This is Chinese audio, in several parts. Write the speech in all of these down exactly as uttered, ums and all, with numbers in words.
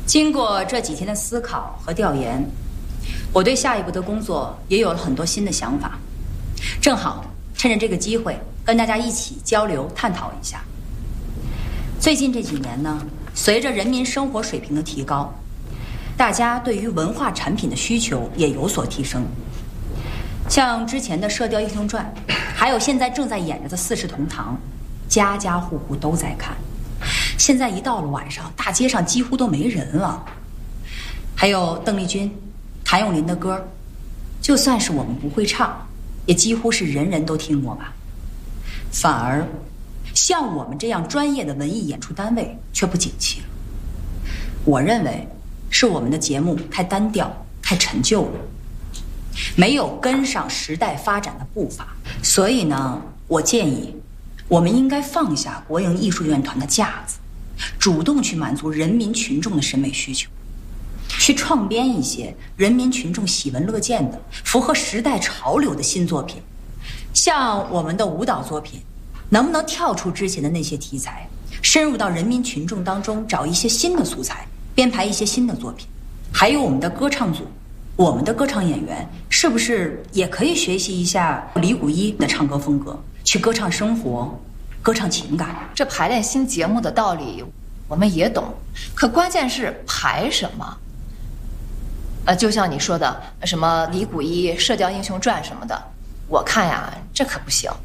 经过这几天的思考和调研，我对下一步的工作也有了很多新的想法。正好趁着这个机会，跟大家一起交流探讨一下。最近这几年呢，随着人民生活水平的提高，大家对于文化产品的需求也有所提升。像之前的《射雕英雄传》，还有现在正在演着的《四世同堂》，家家户户都在看。现在一到了晚上，大街上几乎都没人了。还有邓丽君、谭咏麟的歌，就算是我们不会唱，也几乎是人人都听过吧。反而像我们这样专业的文艺演出单位却不景气了。我认为是我们的节目太单调、太陈旧了，没有跟上时代发展的步伐。所以呢，我建议我们应该放下国营艺术院团的架子，主动去满足人民群众的审美需求，去创编一些人民群众喜闻乐见的、符合时代潮流的新作品。像我们的舞蹈作品，能不能跳出之前的那些题材，深入到人民群众当中，找一些新的素材，编排一些新的作品？还有我们的歌唱组，我们的歌唱演员是不是也可以学习一下李谷一的唱歌风格，去歌唱生活，歌唱情感？ 这排练新节目的道理我们也懂，可关键是排什么？呃，就像你说的什么李谷一《射雕英雄传》什么的，我看呀，这可不行。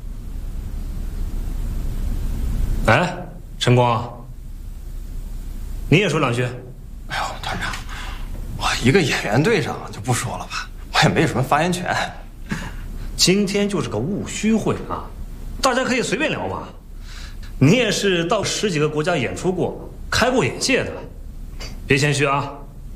哎，陈光，你也说两句。 哎呦，团长，我一个演员队长就不说了吧，我也没什么发言权。 今天就是个务虚会啊，大家可以随便聊嘛。你也是到十几个国家演出过，开过眼界的，别谦虚啊。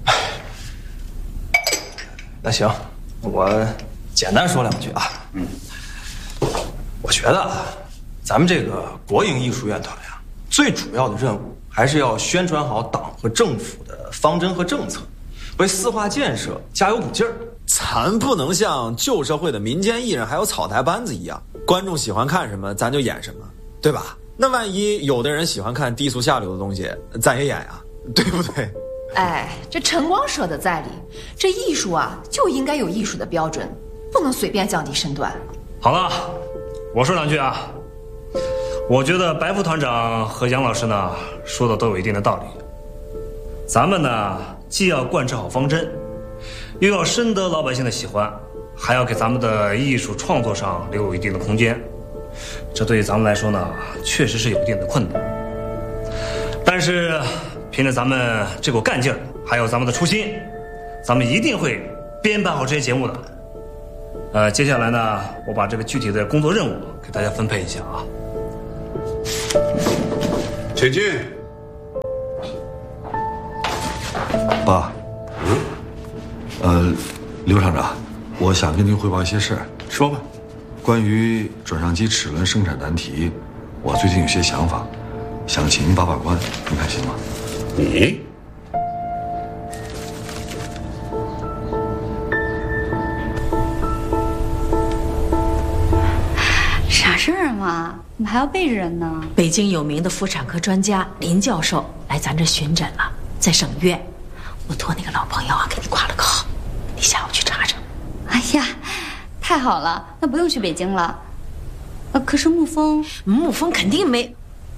那行，我简单说两句啊。嗯，我觉得啊，咱们这个国营艺术院团呀，最主要的任务还是要宣传好党和政府的方针和政策，为四化建设加油鼓劲儿。 咱不能像旧社会的民间艺人还有草台班子一样，观众喜欢看什么咱就演什么，对吧？那万一有的人喜欢看低俗下流的东西，咱也演呀，对不对？ 哎，这陈光说的在理，这艺术啊就应该有艺术的标准，不能随便降低身段。 好了，我说两句啊。我觉得白副团长和杨老师呢说的都有一定的道理。咱们呢既要贯彻好方针，又要深得老百姓的喜欢，还要给咱们的艺术创作上留有一定的空间。这对于咱们来说呢，确实是有一定的困难。但是凭着咱们这股干劲儿，还有咱们的初心，咱们一定会编排好这些节目的。呃，接下来呢，我把这个具体的工作任务给大家分配一下啊。 请进。 爸，嗯，呃，刘厂长，我想跟您汇报一些事儿。 说吧。 关于转向机齿轮生产难题，我最近有些想法，想请您把把关，您看行吗？ 你？ 啥事儿嘛？怎么还要背着人呢？ 北京有名的妇产科专家林教授来咱这巡诊了，在省院。我托那个老朋友啊，给你挂了个号，你下午去查查。 哎呀，太好了，那不用去北京了。呃，可是沐风， 沐风肯定没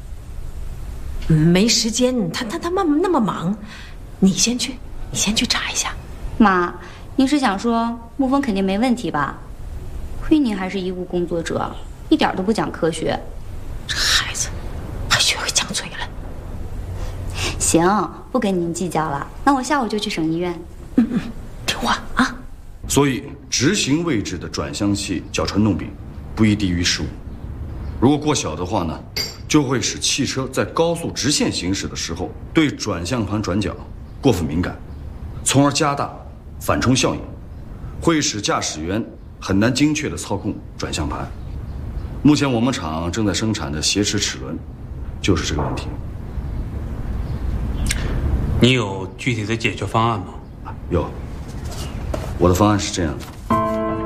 没时间，他他他妈那么忙。你先去，你先去查一下。 妈，您是想说沐风肯定没问题吧？亏您还是医务工作者，一点都不讲科学。 这孩子还学会犟嘴了。 行，不跟您计较了。那我下午就去省医院。 嗯嗯，听话啊。 所以，执行位置的转向器角传动比不宜低于十五。如果过小的话呢，就会使汽车在高速直线行驶的时候对转向盘转角过分敏感，从而加大反冲效应，会使驾驶员很难精确地操控转向盘。目前我们厂正在生产的挟持齿轮就是这个问题。 你有具体的解决方案吗？ 有，我的方案是这样的。